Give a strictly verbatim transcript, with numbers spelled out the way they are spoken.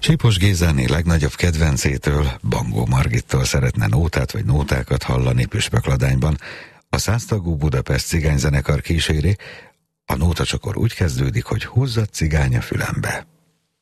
Csípos Gézáné legnagyobb kedvencétől, Bangó Margittól szeretne nótát vagy nótákat hallani Püspökladányban. A száztagú Budapest cigányzenekar kíséri, a nótacsokor úgy kezdődik, hogy húzzad cigány a fülembe.